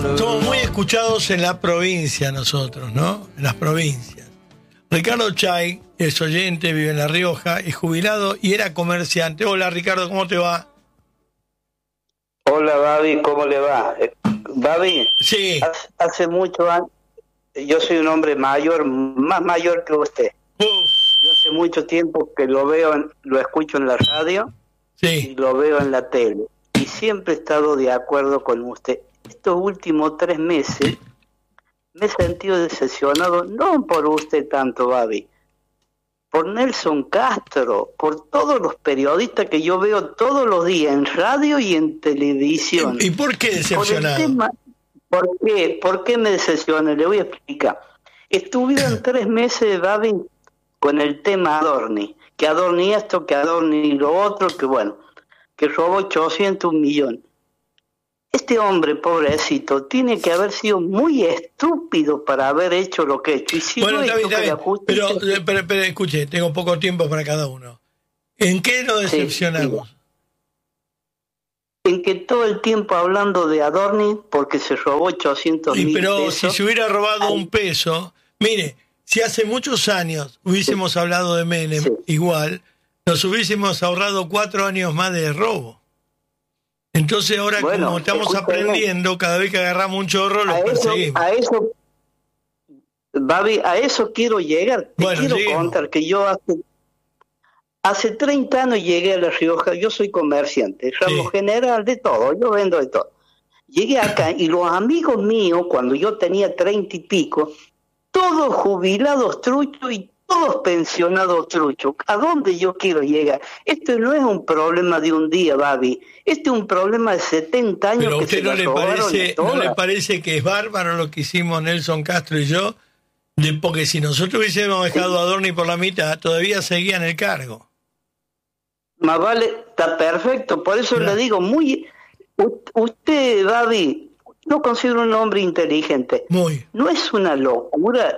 Somos muy escuchados en la provincia nosotros, ¿no? En las provincias. Ricardo Chay es oyente, vive en La Rioja, es jubilado y era comerciante. Hola Ricardo, ¿cómo te va? Hola Babi, ¿cómo le va? Babi, sí. Hace mucho años, yo soy un hombre mayor, más mayor que usted. Yo hace mucho tiempo que lo escucho en la radio, sí, y lo veo en la tele. Y siempre he estado de acuerdo con usted. Estos últimos 3 meses me he sentido decepcionado, no por usted tanto, Babi, por Nelson Castro, por todos los periodistas que yo veo todos los días en radio y en televisión. ¿Y por qué decepcionado? ¿Por qué me decepcioné? Le voy a explicar. Estuvieron 3 meses, Babi, con el tema Adorni, que Adorni esto, que Adorni lo otro, que bueno, que robó 800 millones. Este hombre, pobrecito, tiene que haber sido muy estúpido para haber hecho lo que ha hecho. Y si bueno, no está bien. justicia... Pero escuche, tengo poco tiempo para cada uno. ¿En qué nos decepcionamos? Sí. En que todo el tiempo hablando de Adorni porque se robó 800 mil pero pesos. Si se hubiera robado un peso, mire, si hace muchos años hubiésemos hablado de Menem, igual, nos hubiésemos ahorrado 4 años más de robo. Entonces ahora, como estamos aprendiendo, cada vez que agarramos un chorro los perseguimos. Babi, a eso quiero llegar. Quiero contar que yo hace 30 años llegué a La Rioja. Yo soy comerciante, ramo general de todo, yo vendo de todo. Llegué acá y los amigos míos, cuando yo tenía 30 y pico, todos jubilados truchos y todos pensionados truchos. ¿A dónde yo quiero llegar? Esto no es un problema de un día, Babi. Este es un problema de 70 años. Pero a usted no le parece que es bárbaro lo que hicimos Nelson Castro y yo, porque si nosotros hubiésemos dejado a Adorni por la mitad, todavía seguía en el cargo. Más vale, está perfecto. Por eso le digo, usted, Babi, lo considero un hombre inteligente. Muy. No es una locura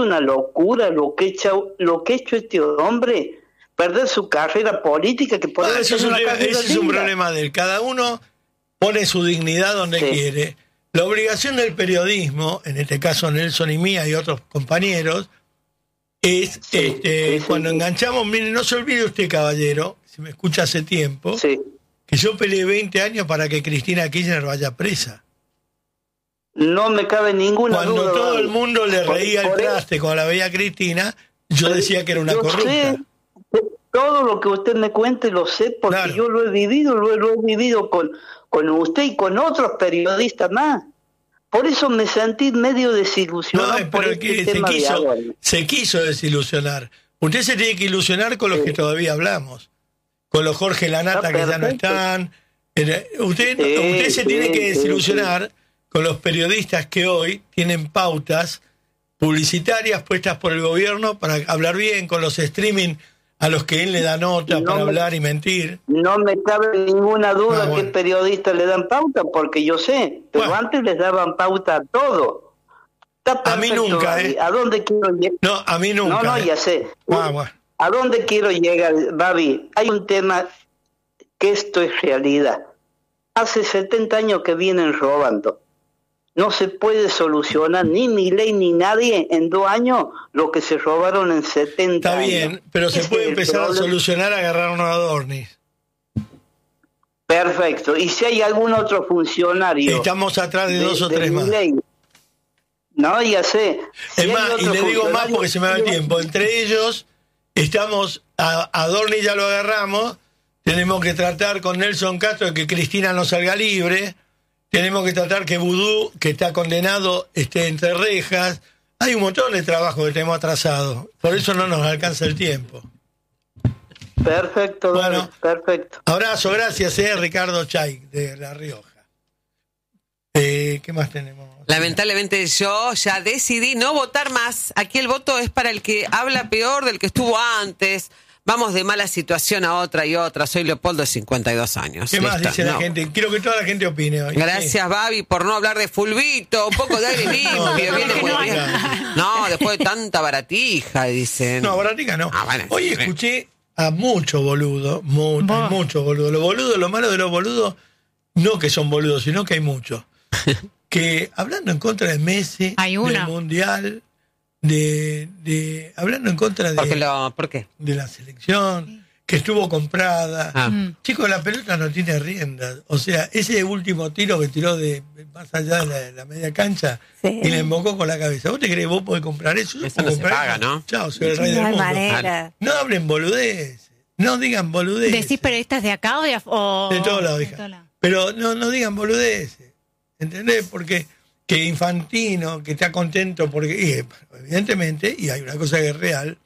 lo que ha hecho este hombre, perder su carrera política, que puede ese es un problema de él. Cada uno pone su dignidad donde quiere. La obligación del periodismo, en este caso Nelson y mía y otros compañeros, es cuando enganchamos, mire, no se olvide usted, caballero, si me escucha hace tiempo, que yo peleé 20 años para que Cristina Kirchner vaya presa. No me cabe ninguna duda. Cuando todo el mundo le reía el traste cuando la veía Cristina, yo decía que era una corrupta. Sé, todo lo que usted me cuente lo sé porque yo lo he vivido, lo he vivido con usted y con otros periodistas más. Por eso me sentí medio desilusionado. No, pero se quiso desilusionar. Usted se tiene que ilusionar con los que todavía hablamos. Con los Jorge Lanata que ya no están. Usted se tiene que desilusionar con los periodistas que hoy tienen pautas publicitarias puestas por el gobierno para hablar bien, con los streaming a los que él le da nota para hablar y mentir. No me cabe ninguna duda que periodistas le dan pauta, porque yo sé, pero antes les daban pauta a todo. A mí nunca, ¿A dónde quiero llegar? No, a mí nunca. No, ya sé. ¿A dónde quiero llegar, Babi? Hay un tema que esto es realidad. Hace 70 años que vienen robando. No se puede solucionar ni Milei ni nadie en 2 años lo que se robaron en 70 años. Está bien, pero se puede empezar a solucionar agarrando a Adorni. Perfecto. ¿Y si hay algún otro funcionario? Estamos atrás de 2 o 3 más. No, ya sé. Es más, y le digo más porque se me va el tiempo. Entre ellos, a Adorni ya lo agarramos, tenemos que tratar con Nelson Castro de que Cristina no salga libre. Tenemos que tratar que Vudú, que está condenado, esté entre rejas. Hay un montón de trabajo que tenemos atrasado. Por eso no nos alcanza el tiempo. Perfecto, bueno, perfecto. Abrazo, gracias, Ricardo Chay, de La Rioja. ¿Qué más tenemos? Lamentablemente yo ya decidí no votar más. Aquí el voto es para el que habla peor del que estuvo antes. Vamos de mala situación a otra y otra. Soy Leopoldo, de 52 años. ¿Qué más dice la gente? Quiero que toda la gente opine hoy. Gracias, Babi, por no hablar de Fulvito. Un poco de aire limpio. Viene muy bien. No, después de tanta baratija, dicen. No, baratija no. Bueno, hoy escuché a mucho boludo. Mucho boludo. Lo malo de los boludos, no que son boludos, sino que hay muchos. que hablando en contra de Messi, del Mundial, hablando en contra de... ¿Por qué? De la selección, que estuvo comprada. Chicos, la pelota no tiene riendas. O sea, ese último tiro que tiró de más allá de la media cancha y le embocó con la cabeza. ¿Vos te crees vos podés comprar eso? Eso no se paga, ¿no? Chao, soy el rey del mundo. No hablen boludeces. No digan boludeces. ¿Decís periodistas de acá o de todos lados, hija? Pero no digan boludeces. ¿Entendés? Porque que Infantino, que está contento porque, evidentemente, y hay una cosa que es real,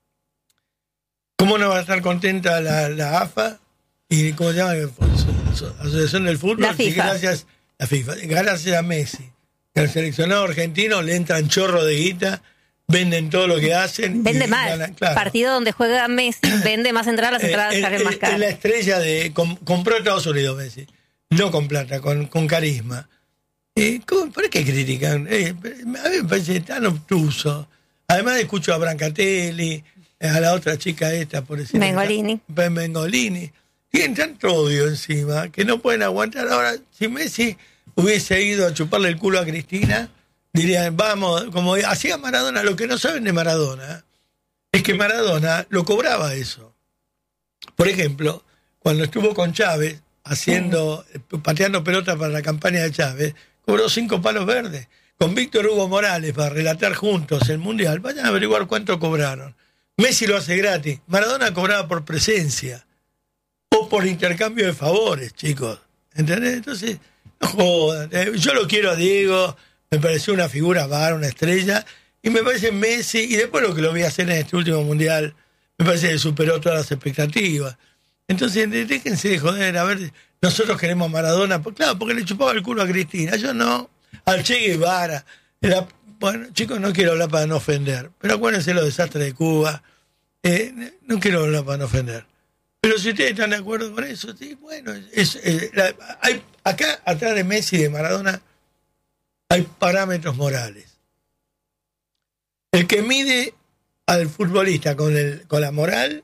¿cómo no va a estar contenta la AFA y cómo se llama? Asociación del Fútbol? La FIFA. Gracias a Messi, el seleccionado argentino le entran chorro de guita, venden todo lo que hacen. Vende más. Ganan, claro. Partido donde juega Messi, vende más entradas, las entradas salen más caras. La estrella compró Estados Unidos Messi, no con plata, con carisma. ¿Por qué critican? A mí me parece tan obtuso. Además escucho a Brancatelli, a la otra chica esta, por decir. Mengolini. Tienen tanto odio encima que no pueden aguantar. Ahora, si Messi hubiese ido a chuparle el culo a Cristina, dirían, vamos, como hacía Maradona. Lo que no saben de Maradona es que Maradona lo cobraba eso. Por ejemplo, cuando estuvo con Chávez pateando pelota para la campaña de Chávez, cobró 5 palos verdes. Con Víctor Hugo Morales para relatar juntos el Mundial, vayan a averiguar cuánto cobraron. Messi lo hace gratis. Maradona cobraba por presencia o por intercambio de favores, chicos. ¿Entendés? Entonces, no jodan. Yo lo quiero a Diego, me pareció una figura vara, una estrella, y me parece Messi, y después lo que lo vi hacer en este último Mundial, me parece que superó todas las expectativas. Entonces, déjense de joder, a ver, nosotros queremos a Maradona, claro, porque le chupaba el culo a Cristina, yo no, al Che Guevara. Bueno, chicos, no quiero hablar para no ofender, pero acuérdense los desastres de Cuba, no quiero hablar para no ofender. Pero si ustedes están de acuerdo con eso, sí, bueno, hay, acá, atrás de Messi y de Maradona, hay parámetros morales. El que mide al futbolista con la moral,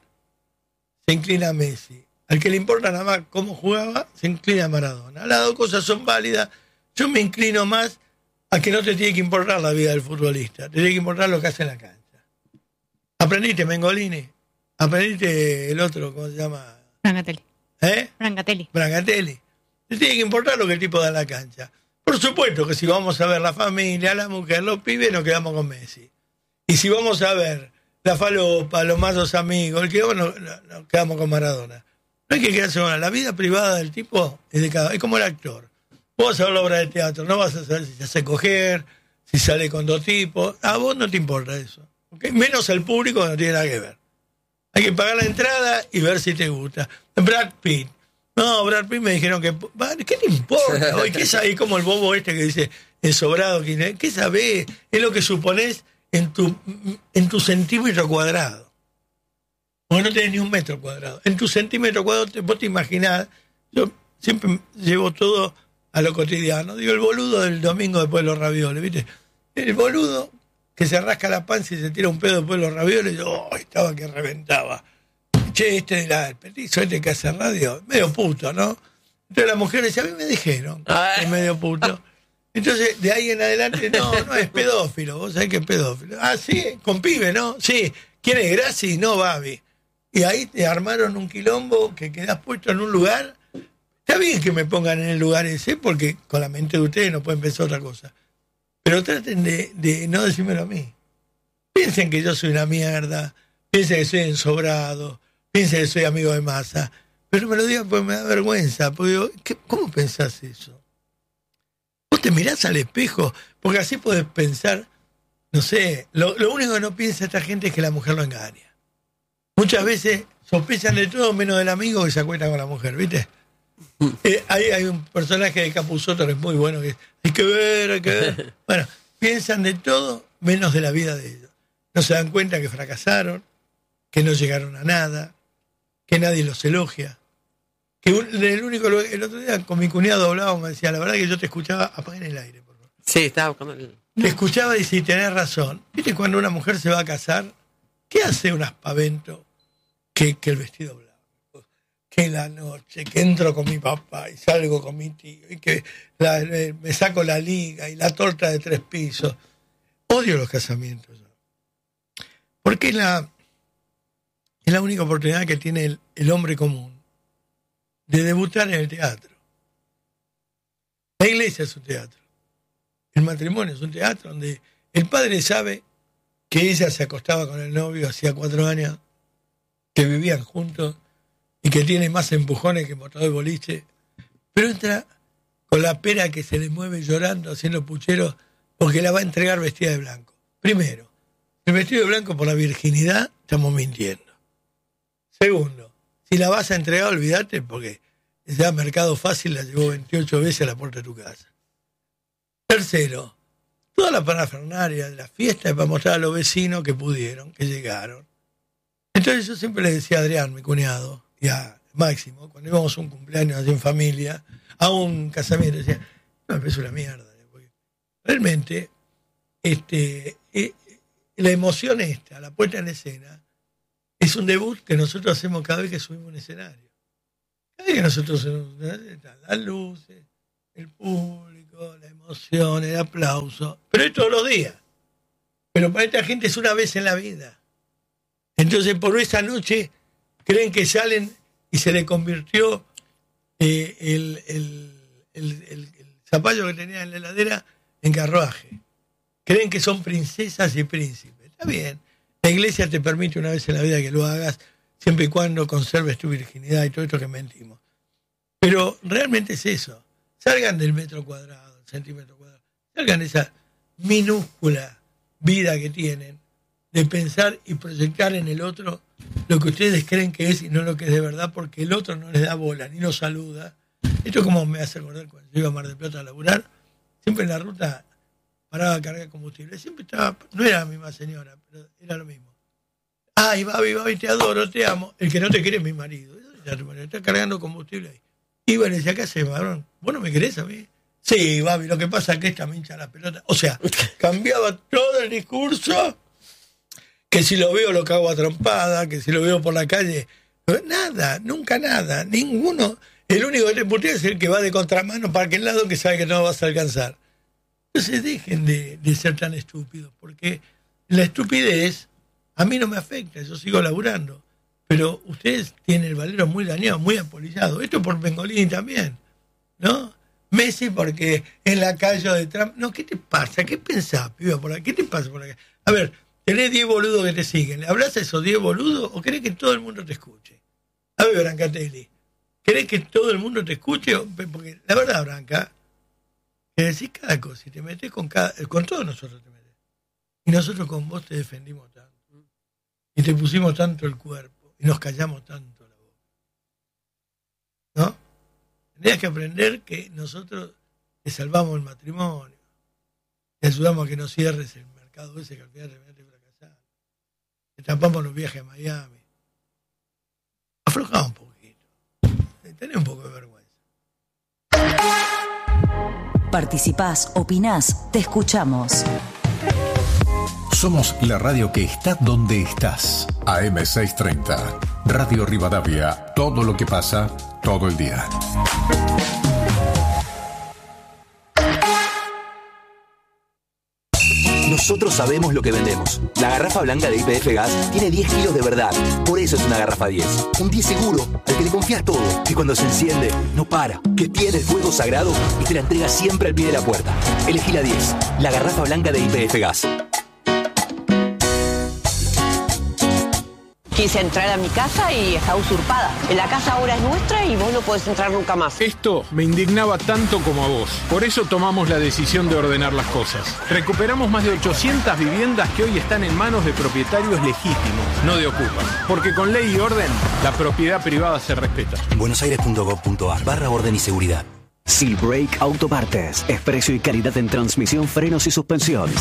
se inclina a Messi. Al que le importa nada más cómo jugaba, se inclina a Maradona. Las dos cosas son válidas. Yo me inclino más a que no te tiene que importar la vida del futbolista. Te tiene que importar lo que hace en la cancha. ¿Aprendiste, Mengolini? ¿Aprendiste el otro, cómo se llama? Brancatelli. Brancatelli. Te tiene que importar lo que el tipo da en la cancha. Por supuesto que si vamos a ver la familia, la mujer, los pibes, nos quedamos con Messi. Y si vamos a ver la falopa, los mazos amigos, nos quedamos con Maradona. No hay que quedarse con la vida privada del tipo, es como el actor. Vos vas a ver la obra de teatro, no vas a saber si se hace coger, si sale con 2 tipos. A vos no te importa eso. ¿Okay? Menos al público, no tiene nada que ver. Hay que pagar la entrada y ver si te gusta. Brad Pitt. No, Brad Pitt me dijeron que... ¿Qué te importa? Hoy, ¿qué sabés? Como el bobo que dice, el sobrado, ¿qué sabés? Es lo que suponés en tu centímetro cuadrado. Vos no tenés ni 1 metro cuadrado. En tu centímetro cuadrado vos te imaginás, yo siempre llevo todo a lo cotidiano. Digo, el boludo del domingo después de los ravioles, ¿viste? El boludo que se rasca la panza y se tira un pedo después de los ravioles, estaba que reventaba. Che, el petizo que hace radio, medio puto, ¿no? Entonces la mujer decía, a mí me dijeron que es medio puto. Entonces, de ahí en adelante, no es pedófilo. Vos sabés que es pedófilo. Ah, sí, con pibe, ¿no? Sí. ¿Quién es Graci? No, Babi. Y ahí te armaron un quilombo que quedás puesto en un lugar. Está bien que me pongan en el lugar ese, porque con la mente de ustedes no pueden pensar otra cosa. Pero traten de no decírmelo a mí. Piensen que yo soy una mierda. Piensen que soy ensobrado. Piensen que soy amigo de Massa. Pero me lo digan porque me da vergüenza. Porque digo, ¿cómo pensás eso? Vos te mirás al espejo, porque así podés pensar, no sé, lo único que no piensa esta gente es que la mujer lo engaña. Muchas veces sospechan de todo menos del amigo que se acuesta con la mujer, ¿viste? Hay un personaje de Capusotto que es muy bueno, que hay que ver. Bueno, piensan de todo menos de la vida de ellos. No se dan cuenta que fracasaron, que no llegaron a nada, que nadie los elogia. Que el otro día con mi cuñado hablábamos, me decía, la verdad que yo te escuchaba, apaguen el aire, por favor. Sí, estaba con el... Te escuchaba y si tenés razón. ¿Viste cuando una mujer se va a casar? ¿Qué hace un aspavento que el vestido blanco? que la noche, que entro con mi papá y salgo con mi tío, y que me saco la liga y la torta de 3 pisos. Odio los casamientos. Porque es la única oportunidad que tiene el hombre común de debutar en el teatro. La iglesia es un teatro. El matrimonio es un teatro donde el padre sabe que ella se acostaba con el novio hacía 4 años, que vivían juntos y que tiene más empujones que motor de boliche, pero entra con la pera que se le mueve llorando, haciendo pucheros, porque la va a entregar vestida de blanco. Primero, el vestido de blanco por la virginidad, estamos mintiendo. Segundo, si la vas a entregar, olvídate, porque ya Mercado Fácil la llevó 28 veces a la puerta de tu casa. Tercero, toda la parafernalia de la fiesta es para mostrar a los vecinos que pudieron, que llegaron. Entonces yo siempre le decía a Adrián, mi cuñado, y a Máximo, cuando íbamos a un cumpleaños así en familia, a un casamiento, decía, no, me parece una mierda. Porque realmente, la emoción la puesta en escena, es un debut que nosotros hacemos cada vez que subimos un escenario. Cada vez que nosotros subimos un escenario, están las luces, el público, la emoción, el aplauso, pero es todos los días. Pero para esta gente es una vez en la vida. Entonces, por esa noche, creen que salen y se le convirtió el zapallo que tenía en la heladera en carruaje. Creen que son princesas y príncipes. Está bien. La iglesia te permite una vez en la vida que lo hagas, siempre y cuando conserves tu virginidad y todo esto que mentimos. Pero realmente es eso. Salgan del metro cuadrado, del centímetro cuadrado. Salgan de esa minúscula vida que tienen de pensar y proyectar en el otro lo que ustedes creen que es y no lo que es de verdad, porque el otro no les da bola, ni los saluda. Esto es como me hace acordar cuando yo iba a Mar del Plata a laburar, siempre en la ruta paraba a cargar combustible. Siempre estaba, no era la misma señora, pero era lo mismo. Ay, Babi, te adoro, te amo. El que no te quiere es mi marido. Está cargando combustible ahí. Y bueno, decía, ¿qué haces, varón? ¿Vos no me querés a mí? Sí, Babi, lo que pasa es que esta me hincha la pelota. O sea, cambiaba todo el discurso, que si lo veo lo cago a trompada, que si lo veo por la calle, nada, nunca nada, ninguno. El único que te putea es el que va de contramano para aquel lado que sabe que no vas a alcanzar. Entonces dejen de ser tan estúpidos, porque la estupidez a mí no me afecta, yo sigo laburando, pero ustedes tienen el valero muy dañado, muy apolillado. Esto por Bengolini también, ¿no? Messi porque en la calle de Trump. No, ¿qué te pasa? ¿Qué pensás, piba, por acá? ¿Qué te pasa por acá? A ver, tenés 10 boludos que te siguen. ¿Le hablas a esos 10 boludos o querés que todo el mundo te escuche? A ver, Brancatelli, ¿querés que todo el mundo te escuche? Porque la verdad, Branca, que decís cada cosa y te metés con todos nosotros te metés. Y nosotros con vos te defendimos tanto. Y te pusimos tanto el cuerpo. Y nos callamos tanto la boca. ¿No? Tendrías que aprender que nosotros te salvamos el matrimonio. Te ayudamos a que no cierres el mercado ese que al final terminaste fracasando. Te tapamos los viajes a Miami. Aflojá un poquito. Tenés un poco de vergüenza. Participás, opinás, te escuchamos. Somos la radio que está donde estás. AM630. Radio Rivadavia. Todo lo que pasa, todo el día. Nosotros sabemos lo que vendemos. La garrafa blanca de YPF Gas tiene 10 kilos de verdad. Por eso es una garrafa 10. Un 10 seguro, al que le confías todo. Que cuando se enciende, no para. Que tiene el fuego sagrado y te la entrega siempre al pie de la puerta. Elegí la 10. La garrafa blanca de YPF Gas. Quise entrar a mi casa y está usurpada. La casa ahora es nuestra y vos no podés entrar nunca más. Esto me indignaba tanto como a vos. Por eso tomamos la decisión de ordenar las cosas. Recuperamos más de 800 viviendas que hoy están en manos de propietarios legítimos, no de ocupas. Porque con ley y orden, la propiedad privada se respeta. buenosaires.gov.ar/orden y seguridad. Silbrake Autopartes. Es precio y calidad en transmisión, frenos y suspensión.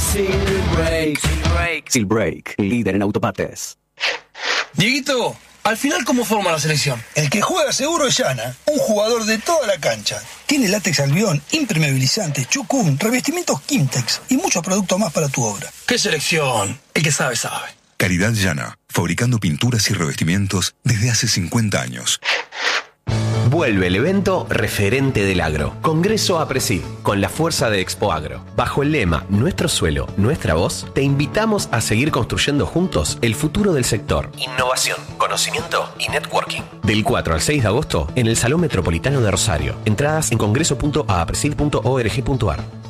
Silbrake, líder en autopartes. Dieguito, al final, ¿cómo forma la selección? El que juega seguro es Llana, un jugador de toda la cancha. Tiene látex albión, impermeabilizante, chucún, revestimientos Kimtex y muchos productos más para tu obra. ¿Qué selección? El que sabe, sabe. Calidad Llana, fabricando pinturas y revestimientos desde hace 50 años. Vuelve el evento referente del agro, Congreso APRESID, con la fuerza de Expo Agro. Bajo el lema Nuestro suelo, nuestra voz, te invitamos a seguir construyendo juntos el futuro del sector. Innovación, conocimiento y networking. Del 4 al 6 de agosto en el Salón Metropolitano de Rosario. Entradas en congreso.apresid.org.ar.